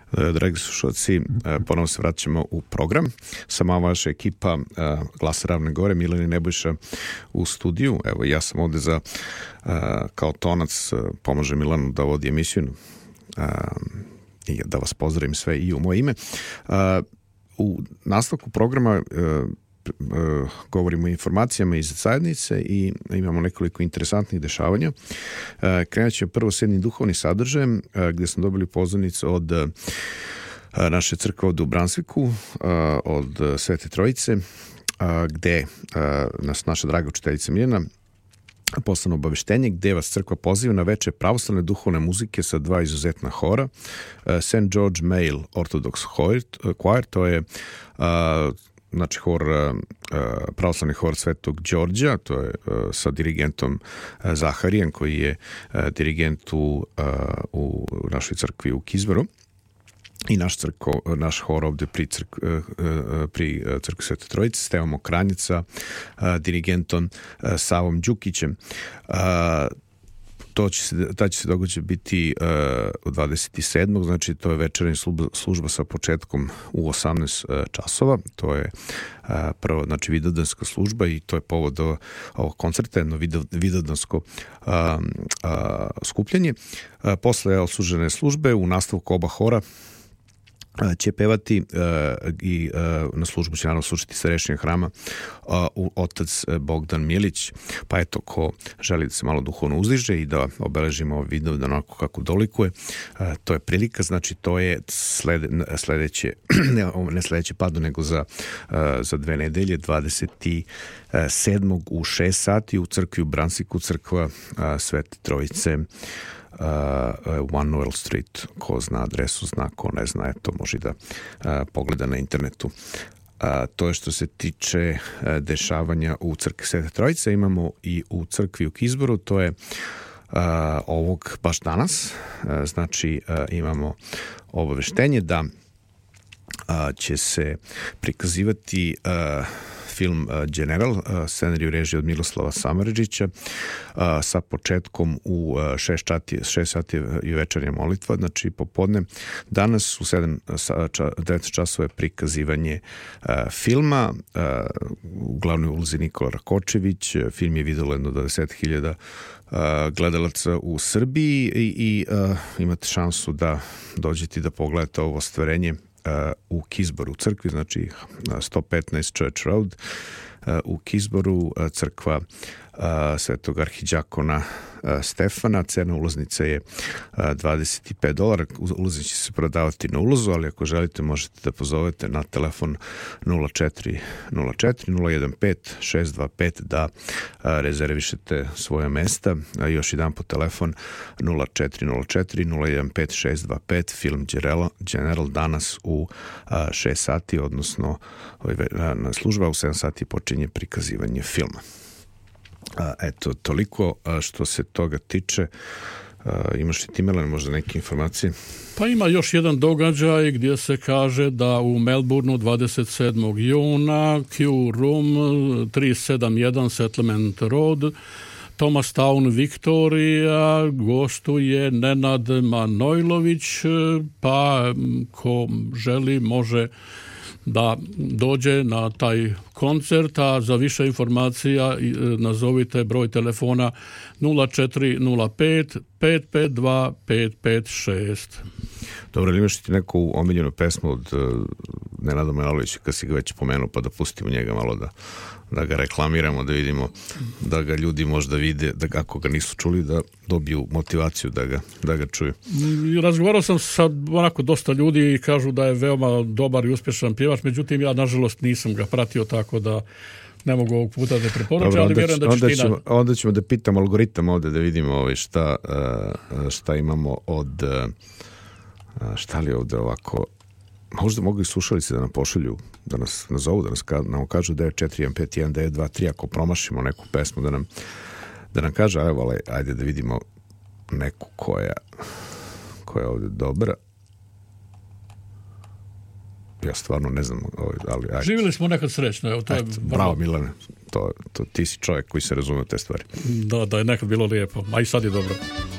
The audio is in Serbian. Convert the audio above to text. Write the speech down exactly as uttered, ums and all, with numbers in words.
Dragi slušalci, ponovno se vraćamo u program. Sama vaša ekipa Glasa Ravne Gore, Milan i Nebojša u studiju. Evo, ja sam ovde za, kao tonac, pomaže Milanu da vodi emisiju i da vas pozdravim sve i u moje ime. U nastavku programa govorimo o informacijama iz zajednice i imamo nekoliko interesantnih dešavanja. Krenut ćemo prvo s jednim duhovnim sadržajem gdje smo dobili pozornicu od naše crkve u Bransviku, od Svete Trojice, gde nas naša draga učiteljica Miljana poslano obaveštenje gde vas crkva poziva na veče pravoslavne duhovne muzike sa dva izuzetna hora. Saint George Male Orthodox Choir, to je znači hor, pravoslavni hor Svetog Đorđa, to je sa dirigentom Zaharijem, koji je dirigent u, u našoj crkvi u Kizberu. I naš, crko, naš hor ovde pri, crk, pri crkvi Svete Trojice, Stevom Okranjica, dirigentom Savom Đukićem. To će se, ta će se događaj biti uh, od dvadeset sedmog znači to je večernja služba, služba sa početkom u osamnaest časova. To je uh, prvo, znači vidovdanska služba i to je povod do ovog koncerta, jedno vidovdansko uh, uh, skupljanje. Uh, posle odslužene službe u nastavku oba hora će pevati uh, i uh, na službu će naravno slušati starešinja hrama uh, u otac Bogdan Milić, pa eto, ko želi da se malo duhovno uzdiže i da obeležimo ovaj video da onako kako dolikuje, uh, to je prilika, znači to je slede, sledeće ne, ne sledeće padu, nego za, uh, za dve nedelje, dvadeset sedmog u šest sati u crkvi u Bransiku, crkva uh, Svete Trojice, Uh, One Noel Street. Ko zna adresu, zna, ko ne zna, eto, može da uh, pogleda na internetu. Uh, to je što se tiče uh, dešavanja u crkvi Svete Trojice. Imamo i u crkvi u Kizberu, to je uh, ovog baš danas. Uh, znači uh, imamo obaveštenje da uh, će se prikazivati uh, film General, scenariju režije od Miroslava Samardžića, sa početkom u šest sati i večernja molitva, znači popodne. Danas u sedam, devet časova je prikazivanje filma, u glavnoj ulozi Nikola Rakočević. Film je videlo jedno dvadeset hiljada gledalaca u Srbiji i, i imate šansu da dođete da pogledate ovo ostvarenje u Kizberu, u crkvi, znači sto petnaest Church Road u Kizberu, crkva Svetog arhiđakona Stefana. Cena ulaznice je dvadeset pet dolara. Ulaznice će se prodavati na ulazu, ali ako želite možete da pozovete na telefon nula četiri nula četiri nula jedan pet šest dva pet da rezervišete svoje mesta. Još jedan po telefon nula četiri nula četiri nula jedan pet šest dva pet. Film General, General danas u šest sati, odnosno na služba u sedam sati počinje prikazivanje filma. Eto, toliko što se toga tiče. Imaš li ti, Melane, možda neke informacije? Pa ima još jedan događaj gdje se kaže da u Melbourneu dvadeset sedmog juna Q Room tri sedam jedan Settlement Road, Thomastown, Viktorija, gostuje Nenad Manojlović, pa ko želi može da dođe na taj koncert, a za više informacija nazovite broj telefona nula četiri nula pet pet pet dva pet pet šest. Dobro, ali imaš ti neku omiljenu pesmu od uh, Nenada Manojlovića, kad si ga već pomenuo, pa da pustimo njega malo da, da ga reklamiramo, da vidimo da ga ljudi možda vide, da ako ga nisu čuli, da dobiju motivaciju da ga, da ga čuju. Razgovarao sam sa onako dosta ljudi i kažu da je veoma dobar i uspješan pjevač, međutim ja nažalost nisam ga pratio, tako da ne mogu ovog puta da preporučam, ali vjerujem da ću ti ćemo, onda ćemo da pitamo algoritam ovde da vidimo ovaj šta, šta imamo od šta li ovde ovako. Možda mogu i slušalice da nam pošalju, da nas nazovu, da nas ka, nam kažu devet četiri jedan pet jedan devet dva tri ako promašimo neku pesmu, da nam, da nam kaže, evo, ajde da vidimo neku koja, koja je ovde dobra. Ja stvarno ne znam, ali ajde. Živjeli smo nekad srećno, evo, to je... Eto, bravo, Milane, to, to, ti si čovjek koji se razume te stvari. Da, da je nekad bilo lijepo, a i sad je dobro.